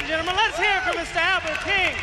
and gentlemen, let's hear it for Mr. Albert King.